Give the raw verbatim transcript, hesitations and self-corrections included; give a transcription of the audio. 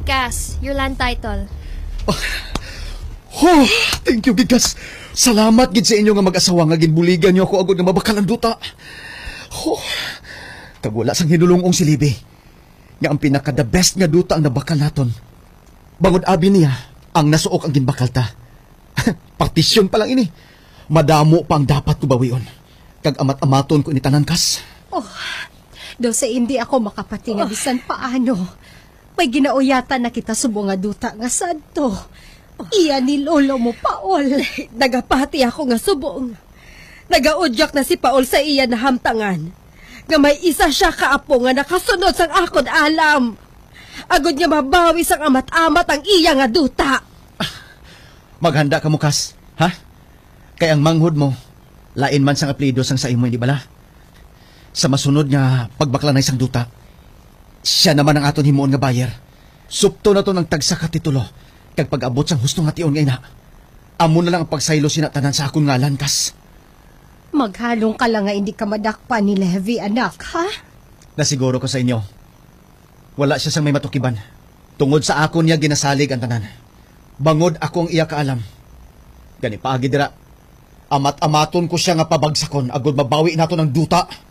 Cass, your land title. Oh, thank you, Gigas. Salamat gid sa inyo nga mag-asawa nga ginbuligan niyo ako agad nga mabakalan duta. Oh, kag wala sang hinulungong si Libby. Nga ang pinaka the best nga duta ang nabakal naton. Bangod abi niya, ang nasuok ang ginbakal ta. Partisyon pa lang ini. Madamo pa ang dapat ko bawion. Kag amat-amaton ko ini tanan, Kas. Oh, daw sa hindi ako makapati nga bisan paano. May ginauyatan na kita subo nga duta nga sadto. Iya ni lolo mo, Paol. Nagapati ako nga subong. Nagaudyak na si Paol sa iya na hamtangan. Nga may isa siya kaapo nga nakasunod sang akod alam. Agod nga mabawi sang amat-amat ang iya nga duta. Ah, maghanda ka mo, Kas. Ha? Kaya ang manghod mo, lain man sang aplido sang sa imo, hindi bala? Sa masunod nga pagbakla na isang duta, siya naman ang aton himuon nga bayer. Supto na to ng tagsa ka titulo. Kag pag-abot sang hustong nga tion nga ina, amo na lang ang pagsaylo sinatanan sa akong ngalan, Kas. Maghalong ka lang nga hindi ka madakpan ni Levi, anak, ha? Nasiguro ko sa inyo, wala siya sang may matukiban. Tungod sa akon niya ginasalig ang tanan. Bangod akong iya kaalam. Gani paagi dira, amat-amaton ko siya nga pabagsakon agod mabawi nato ng duta.